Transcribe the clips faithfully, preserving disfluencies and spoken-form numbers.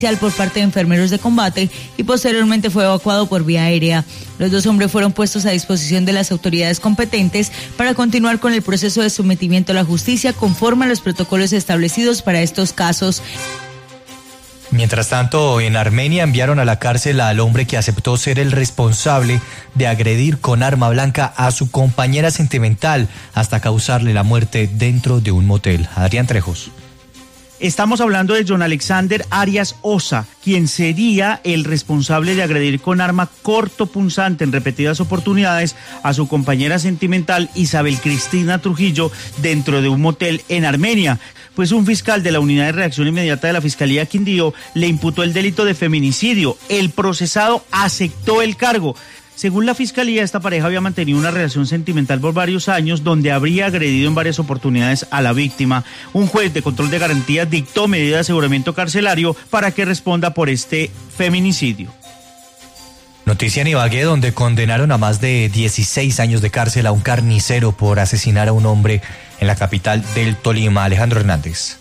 por parte de enfermeros de combate y posteriormente fue evacuado por vía aérea. Los dos hombres fueron puestos a disposición de las autoridades competentes para continuar con el proceso de sometimiento a la justicia conforme a los protocolos establecidos para estos casos. Mientras tanto, en Armenia enviaron a la cárcel al hombre que aceptó ser el responsable de agredir con arma blanca a su compañera sentimental hasta causarle la muerte dentro de un motel. Adrián Trejos. Estamos hablando de John Alexander Arias Osa, quien sería el responsable de agredir con arma cortopunzante en repetidas oportunidades a su compañera sentimental Isabel Cristina Trujillo dentro de un motel en Armenia. Pues un fiscal de la Unidad de Reacción Inmediata de la Fiscalía Quindío le imputó el delito de feminicidio. El procesado aceptó el cargo. Según la Fiscalía, esta pareja había mantenido una relación sentimental por varios años donde habría agredido en varias oportunidades a la víctima. Un juez de control de garantías dictó medida de aseguramiento carcelario para que responda por este feminicidio. Noticia en Ibagué, donde condenaron a más de dieciséis años de cárcel a un carnicero por asesinar a un hombre en la capital del Tolima. Alejandro Hernández.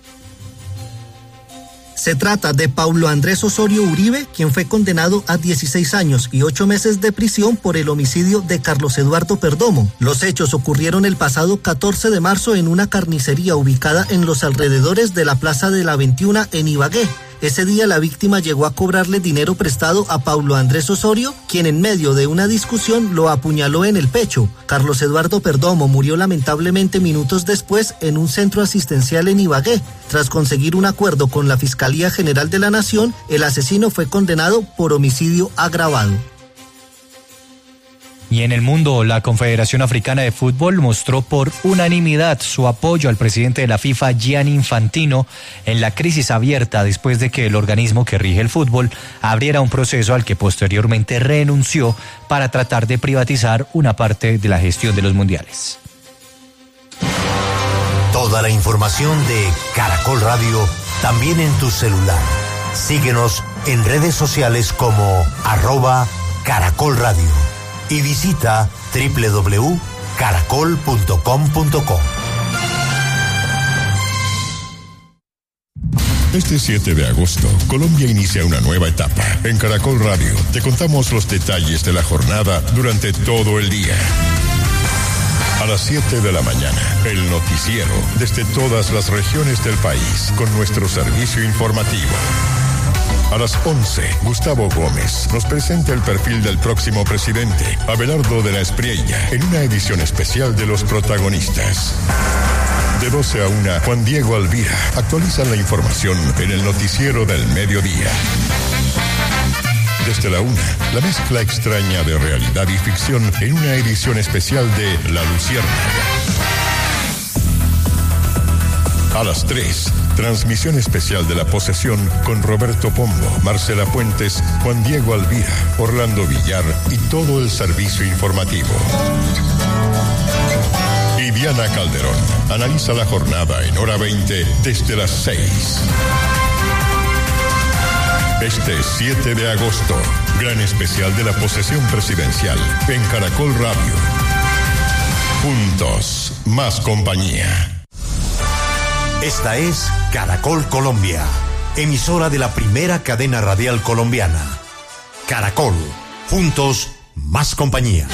Se trata de Paulo Andrés Osorio Uribe, quien fue condenado a dieciséis años y ocho meses de prisión por el homicidio de Carlos Eduardo Perdomo. Los hechos ocurrieron el pasado catorce de marzo en una carnicería ubicada en los alrededores de la Plaza de la veintiuna en Ibagué. Ese día la víctima llegó a cobrarle dinero prestado a Paulo Andrés Osorio, quien en medio de una discusión lo apuñaló en el pecho. Carlos Eduardo Perdomo murió lamentablemente minutos después en un centro asistencial en Ibagué. Tras conseguir un acuerdo con la Fiscalía General de la Nación, el asesino fue condenado por homicidio agravado. Y en el mundo, la Confederación Africana de Fútbol mostró por unanimidad su apoyo al presidente de la FIFA, Gianni Infantino, en la crisis abierta después de que el organismo que rige el fútbol abriera un proceso al que posteriormente renunció para tratar de privatizar una parte de la gestión de los mundiales. Toda la información de Caracol Radio también en tu celular. Síguenos en redes sociales como arroba Caracol Radio. Y visita doble u doble u doble u punto caracol punto com punto co. Este siete de agosto, Colombia inicia una nueva etapa. En Caracol Radio te contamos los detalles de la jornada durante todo el día. A las siete de la mañana, el noticiero desde todas las regiones del país con nuestro servicio informativo. A las once, Gustavo Gómez nos presenta el perfil del próximo presidente, Abelardo de la Espriella, en una edición especial de los protagonistas. De doce a una, Juan Diego Alvira actualiza la información en el noticiero del mediodía. Desde la una, la mezcla extraña de realidad y ficción en una edición especial de La Luciérnaga. A las tres, transmisión especial de La Posesión con Roberto Pombo, Marcela Puentes, Juan Diego Alvira, Orlando Villar y todo el servicio informativo. Y Diana Calderón analiza la jornada en hora veinte desde las seis. Este siete de agosto, gran especial de La Posesión Presidencial en Caracol Radio. Juntos, más compañía. Esta es Caracol Colombia, emisora de la primera cadena radial colombiana. Caracol, juntos, más compañía.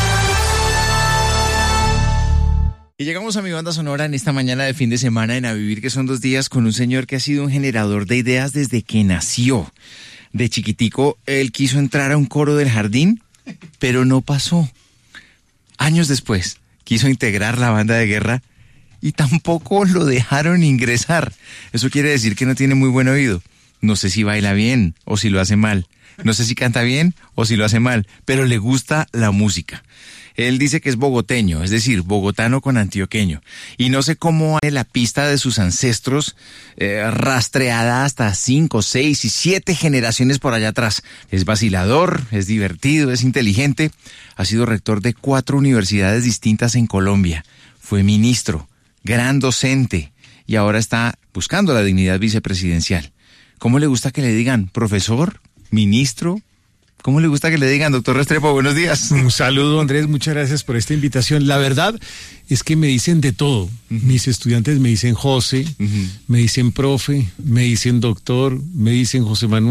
Y llegamos a mi banda sonora en esta mañana de fin de semana en A Vivir, que son dos días, con un señor que ha sido un generador de ideas desde que nació. De chiquitico, él quiso entrar a un coro del jardín, pero no pasó. Años después, quiso integrar la banda de guerra y tampoco lo dejaron ingresar. Eso quiere decir que no tiene muy buen oído. No sé si baila bien o si lo hace mal. No sé si canta bien o si lo hace mal, pero le gusta la música. Él dice que es bogoteño, es decir, bogotano con antioqueño. Y no sé cómo es la pista de sus ancestros eh, rastreada hasta cinco, seis y siete generaciones por allá atrás. Es vacilador, es divertido, es inteligente. Ha sido rector de cuatro universidades distintas en Colombia. Fue ministro, gran docente y ahora está buscando la dignidad vicepresidencial. ¿Cómo le gusta que le digan profesor, ministro, ¿Cómo le gusta que le digan, doctor Restrepo? Buenos días. Un saludo, Andrés, muchas gracias por esta invitación. La verdad es que me dicen de todo. Uh-huh. Mis estudiantes me dicen José, uh-huh. me dicen profe, me dicen doctor, me dicen José Manuel.